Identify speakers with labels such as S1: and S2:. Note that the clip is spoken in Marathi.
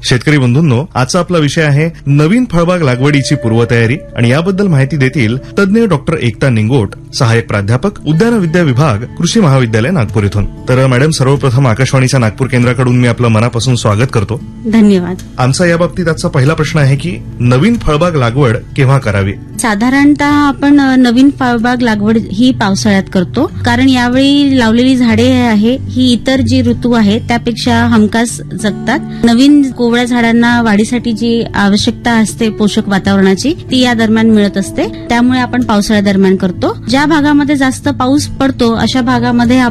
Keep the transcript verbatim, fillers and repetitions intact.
S1: शेतकरी बंधूंनो, आजचा आपला विषय आहे नवीन फळबाग लागवडीची पूर्वतयारी आणि याबद्दल माहिती देतील तज्ज्ञ डॉक्टर एकता निंगोट, सहाय्यक प्राध्यापक, उद्यान विद्या विभाग, कृषी महाविद्यालय नागपूर इथून. तर मॅडम, सर्वप्रथम आकाशवाणीच्या नागपूर केंद्राकडून मी आपलं मनापासून स्वागत करतो.
S2: धन्यवाद.
S1: आमचा याबाबतीत आजचा पहिला प्रश्न आहे की नवीन फळबाग लागवड केव्हा करावी?
S2: साधारणतः आपण नवीन फळबाग लागवड ही पावसाळ्यात करतो, कारण यावेळी लावलेली झाडे आहे ही इतर जी ऋतू आहे त्यापेक्षा हमखास जगतात. नवीन कोवळ्या झाडांना वाढीसाठी जी आवश्यकता असते पोषक वातावरणाची ती या दरम्यान मिळत असते. त्यामुळे आपण पावसाळ्या दरम्यान करतो. ज्या भागामध्ये जास्त पाऊस पडतो अशा भागामध्ये